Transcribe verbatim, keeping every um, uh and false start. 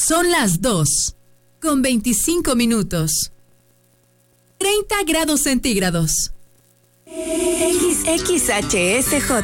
Son las dos, con veinticinco minutos. treinta grados centígrados. X H S J